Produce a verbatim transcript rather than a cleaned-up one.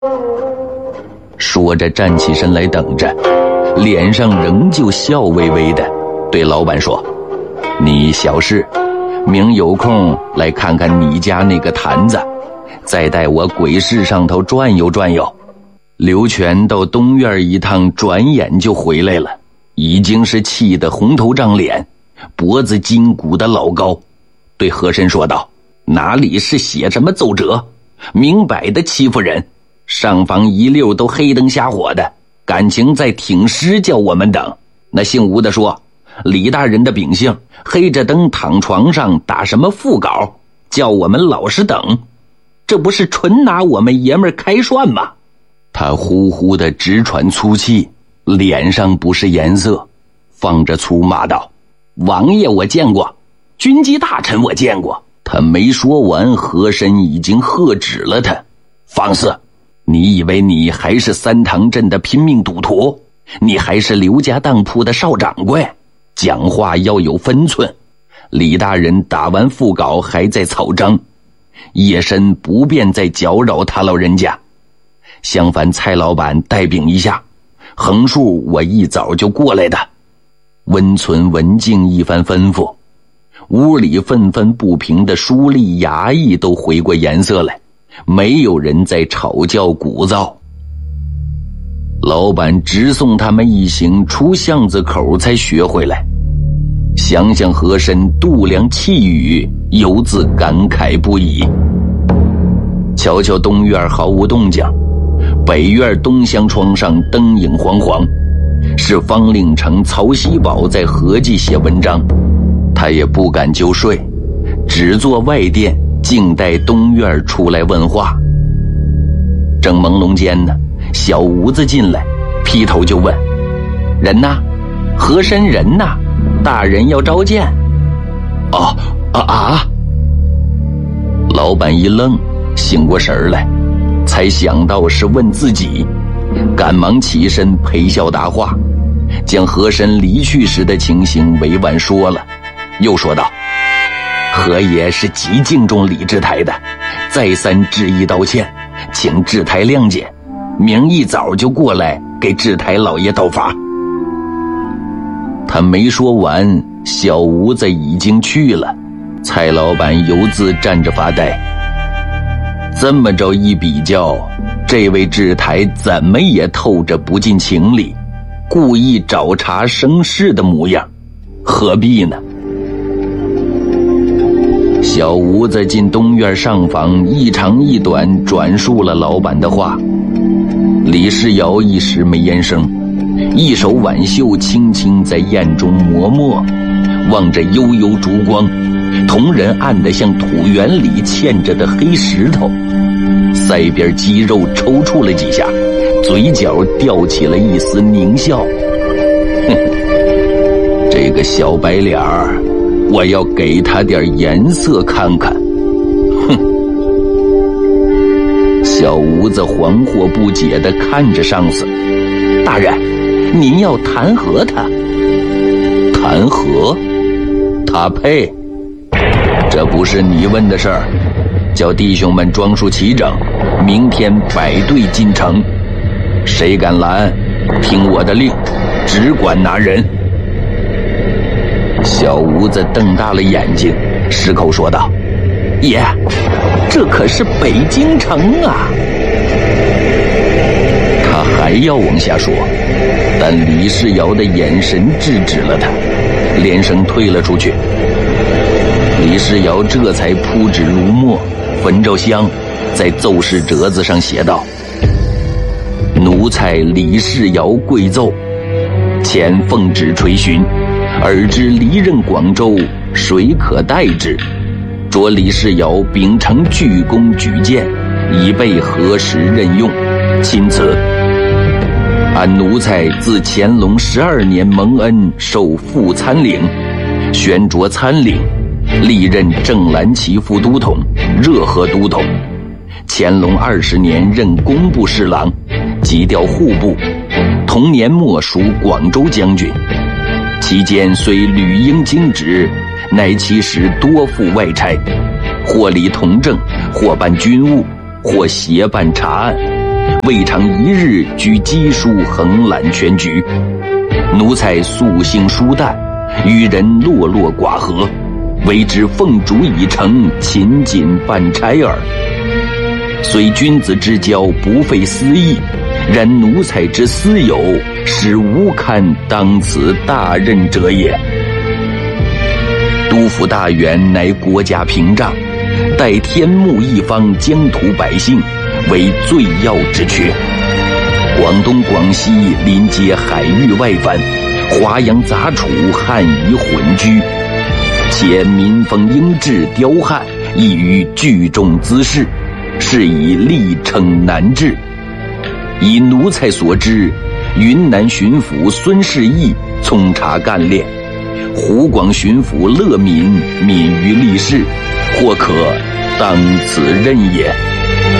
说着站起身来等着，脸上仍旧笑微微的，对老板说：你小事，明有空来看看你家那个坛子，再带我鬼市上头转悠转悠。刘全到东院一趟，转眼就回来了，已经是气得红头胀脸，脖子筋骨的老高，对和珅说道：哪里是写什么奏折，明摆的欺负人，上房一溜都黑灯瞎火的，感情在挺尸叫我们等。那姓吴的说，李大人的秉性，黑着灯躺床上打什么副稿，叫我们老实等，这不是纯拿我们爷们儿开涮吗？他呼呼的直喘粗气，脸上不是颜色，放着粗骂道：王爷我见过，军机大臣我见过。他没说完，和珅已经喝止了他：放肆！你以为你还是三塘镇的拼命赌徒？你还是刘家当铺的少掌柜？讲话要有分寸。李大人打完副稿还在草章，夜深不便再搅扰他老人家。相反，蔡老板代禀一下，横竖我一早就过来的。温存文静一番吩咐，屋里愤愤不平的书吏衙役都回过颜色来，没有人在吵叫鼓噪。老板直送他们一行出巷子口才学回来。想想和珅度量气语，犹自感慨不已。瞧瞧东院毫无动静，北院东厢窗上灯影晃晃，是方令成、曹锡宝在合计写文章。他也不敢就睡，只坐外殿，静待东院出来问话。正朦胧间呢，小吴子进来，劈头就问：人呐？和珅人呐？大人要召见。哦啊啊！老板一愣，醒过神来，才想到是问自己，赶忙起身陪笑答话，将和珅离去时的情形委婉说了，又说道：和爷是极敬重李志台的，再三致意道歉，请志台谅解，明一早就过来给志台老爷道罚。他没说完，小吴子已经去了。蔡老板犹自站着发呆。这么着一比较，这位志台怎么也透着不近情理，故意找茬生事的模样，何必呢？小吴子进东院上房，一长一短转述了老板的话。李世尧一时没言声，一手挽袖轻轻在砚中磨墨，望着悠悠烛光，瞳仁暗得像土原里嵌着的黑石头，腮边肌肉抽搐了几下，嘴角吊起了一丝狞笑。哼，这个小白脸儿，我要给他点颜色看看。哼！小吴子惶惑不解地看着上司：大人，您要弹劾他？弹劾？他配？这不是你问的事儿，叫弟兄们装束齐整，明天摆队进城。谁敢拦，听我的令，只管拿人。小吴子瞪大了眼睛，失口说道：爷，这可是北京城啊！他还要往下说，但李世尧的眼神制止了他，连声退了出去。李世尧这才铺纸如墨，焚着香，在奏事折子上写道：奴才李世尧跪奏，前奉旨垂询，尔知离任广州，谁可代之？着李世尧秉承巨功举荐，以备何时任用。钦此。按奴才自乾隆十二年蒙恩，受副参领，宣擢参领，历任正蓝旗副都统、热河都统。乾隆二十年任工部侍郎，即调户部，同年末属广州将军。期间虽屡应经职，乃其时多赴外差，或理同政，或办军务，或协办查案， 未尝一日举机书横揽全局。奴才素性疏淡，与人落落寡合，为之奉主以成，勤谨办差耳。虽君子之交不费私意，然奴才之私友，实无堪当此大任者也。督抚大员乃国家屏障，待天目一方疆土百姓，为最要之缺。广东广西临接海域外藩，华洋杂处，汉夷混居，且民风英质刁悍，易于聚众滋事，是以力称难治。以奴才所知，云南巡抚孙世义聪察干练，湖广巡抚乐敏敏于吏事，或可当此任也。